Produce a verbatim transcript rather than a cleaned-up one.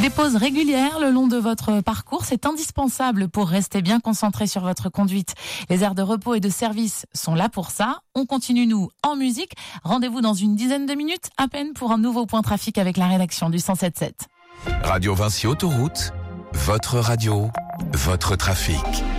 Des pauses régulières le long de votre parcours, c'est indispensable pour rester bien concentré sur votre conduite. Les aires de repos et de service sont là pour ça. On continue, nous, en musique. Rendez-vous dans une dizaine de minutes, à peine, pour un nouveau point trafic avec la rédaction du cent sept sept. Radio Vinci Autoroute, votre radio, votre trafic.